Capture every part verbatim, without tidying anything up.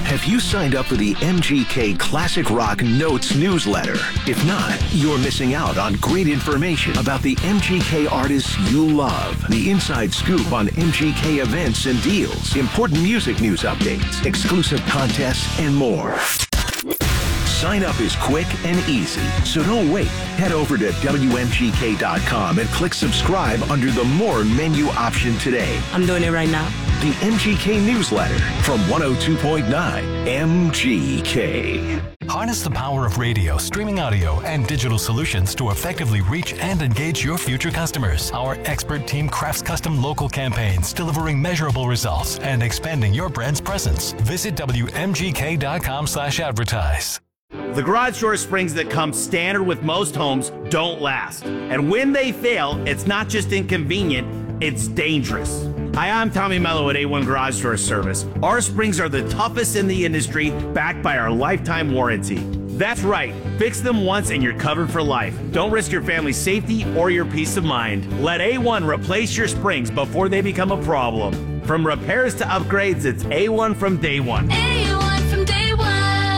Have you signed up for the M G K Classic Rock Notes newsletter? If not, you're missing out on great information about the M G K artists you love, the inside scoop on M G K events and deals, important music news updates, exclusive contests, and more. Sign up is quick and easy, so don't wait. Head over to W M G K dot com and click subscribe under the More menu option today. I'm doing it right now. The M G K newsletter from one oh two point nine M G K. Harness the power of radio, streaming audio, and digital solutions to effectively reach and engage your future customers. Our expert team crafts custom local campaigns, delivering measurable results and expanding your brand's presence. Visit W M G K dot com slash advertise. The garage door springs that come standard with most homes don't last. And when they fail, it's not just inconvenient, it's dangerous. Hi, I'm Tommy Mello at A one Garage Door Service. Our springs are the toughest in the industry, backed by our lifetime warranty. That's right, fix them once and you're covered for life. Don't risk your family's safety or your peace of mind. Let A one replace your springs before they become a problem. From repairs to upgrades, it's A one from day one. A one from day one.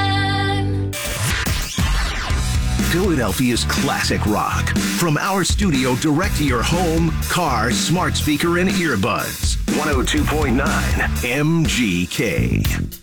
Philadelphia's classic rock. From our studio direct to your home, car, smart speaker, and earbuds. one oh two point nine M G K.